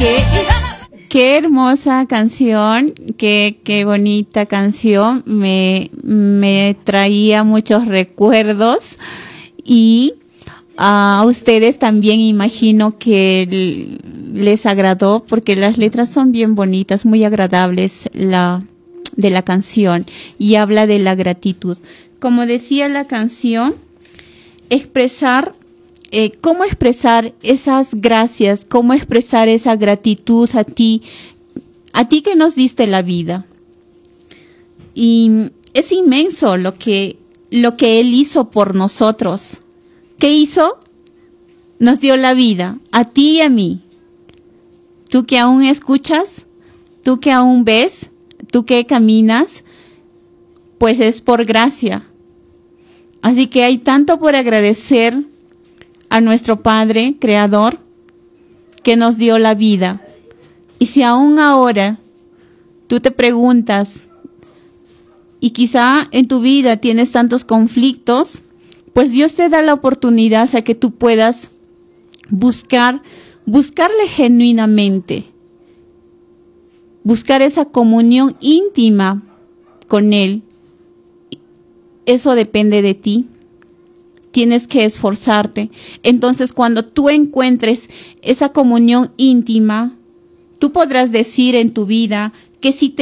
Qué hermosa canción, qué bonita canción, me traía muchos recuerdos y a ustedes también imagino que les agradó porque las letras son bien bonitas, muy agradables de la canción y habla de la gratitud. Como decía la canción, cómo expresar esas gracias, cómo expresar esa gratitud a ti que nos diste la vida. Y es inmenso lo que Él hizo por nosotros. ¿Qué hizo? Nos dio la vida, a ti y a mí. Tú que aún escuchas, tú que aún ves, tú que caminas, pues es por gracia. Así que hay tanto por agradecer a nuestro Padre Creador que nos dio la vida. Y si aún ahora tú te preguntas y quizá en tu vida tienes tantos conflictos, pues Dios te da la oportunidad a que tú puedas buscarle genuinamente, buscar esa comunión íntima con Él. Eso depende de ti. Tienes que esforzarte. Entonces, cuando tú encuentres esa comunión íntima, tú podrás decir en tu vida que si